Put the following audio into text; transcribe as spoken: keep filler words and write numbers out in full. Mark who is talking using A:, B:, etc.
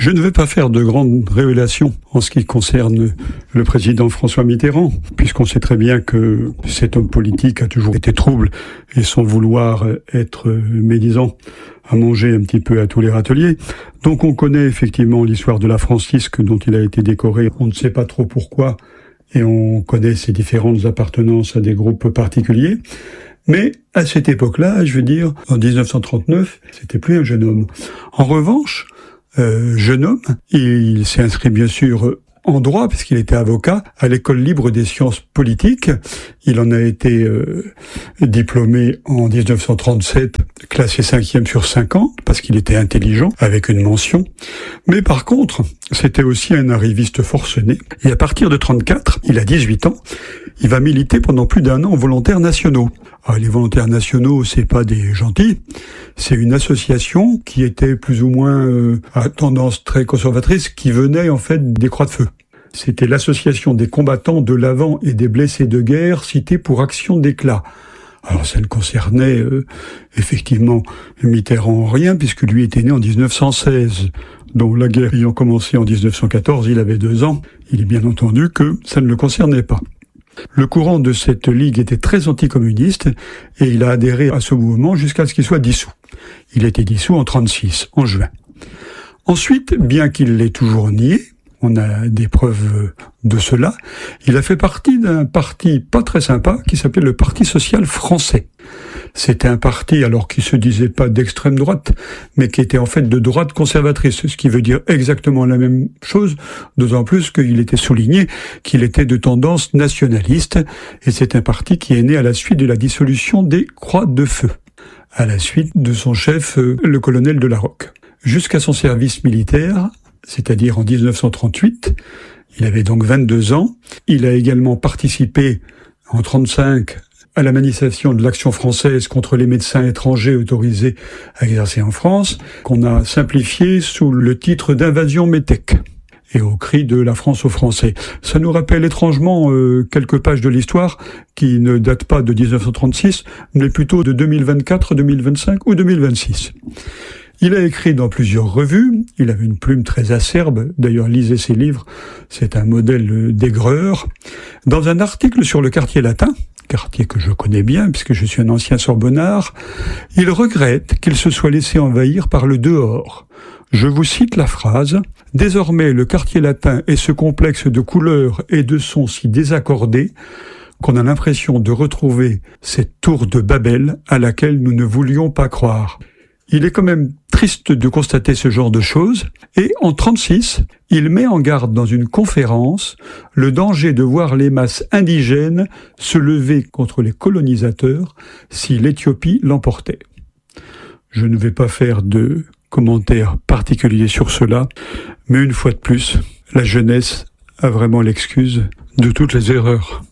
A: Je ne vais pas faire de grandes révélations en ce qui concerne le président François Mitterrand, puisqu'on sait très bien que cet homme politique a toujours été trouble et son vouloir être médisant a mangé un petit peu à tous les râteliers. Donc on connaît effectivement l'histoire de la Francisque dont il a été décoré. On ne sait pas trop pourquoi et on connaît ses différentes appartenances à des groupes particuliers. Mais à cette époque-là, je veux dire, en dix-neuf cent trente-neuf, c'était plus un jeune homme. En revanche, Euh, jeune homme, il s'est inscrit bien sûr en droit, puisqu'il était avocat, à l'école libre des sciences politiques. Il en a été euh, diplômé en dix-neuf cent trente-sept, classé cinquième sur cinquante, parce qu'il était intelligent, avec une mention. Mais par contre, c'était aussi un arriviste forcené. Et à partir de trente-quatre, il a dix-huit ans, il va militer pendant plus d'un an aux volontaires nationaux. Ah, les volontaires nationaux, c'est pas des gentils, c'est une association qui était plus ou moins euh, à tendance très conservatrice, qui venait en fait des Croix de Feu. C'était l'association des combattants de l'avant et des blessés de guerre cités pour action d'éclat. Alors ça ne concernait euh, effectivement Mitterrand en rien, puisque lui était né en dix-neuf cent seize. Donc la guerre ayant commencé en dix-neuf cent quatorze, il avait deux ans. Il est bien entendu que ça ne le concernait pas. Le courant de cette ligue était très anticommuniste et il a adhéré à ce mouvement jusqu'à ce qu'il soit dissous. Il a été dissous en trente-six, en juin. Ensuite, bien qu'il l'ait toujours nié, on a des preuves de cela, il a fait partie d'un parti pas très sympa qui s'appelait le Parti social français. C'était un parti, alors qui se disait pas d'extrême droite, mais qui était en fait de droite conservatrice, ce qui veut dire exactement la même chose, d'autant plus qu'il était souligné qu'il était de tendance nationaliste, et c'est un parti qui est né à la suite de la dissolution des Croix de Feu, à la suite de son chef, le colonel de la Rocque. Jusqu'à son service militaire, c'est-à-dire en dix-neuf cent trente-huit, il avait donc vingt-deux ans, il a également participé en trente-cinq à la manifestation de l'Action française contre les médecins étrangers autorisés à exercer en France, qu'on a simplifié sous le titre d'invasion métèque, et au cri de la France aux Français. Ça nous rappelle étrangement euh, quelques pages de l'histoire qui ne datent pas de dix-neuf cent trente-six, mais plutôt de deux mille vingt-quatre, deux mille vingt-cinq ou deux mille vingt-six. Il a écrit dans plusieurs revues, il avait une plume très acerbe, d'ailleurs lisez ses livres, c'est un modèle d'aigreur. Dans un article sur le quartier latin, quartier que je connais bien puisque je suis un ancien sorbonnard, il regrette qu'il se soit laissé envahir par le dehors. Je vous cite la phrase « Désormais le quartier latin est ce complexe de couleurs et de sons si désaccordés qu'on a l'impression de retrouver cette tour de Babel à laquelle nous ne voulions pas croire ». Il est quand même triste de constater ce genre de choses, et en trente-six, il met en garde dans une conférence le danger de voir les masses indigènes se lever contre les colonisateurs si l'Éthiopie l'emportait. Je ne vais pas faire de commentaires particuliers sur cela, mais une fois de plus, la jeunesse a vraiment l'excuse de toutes les erreurs.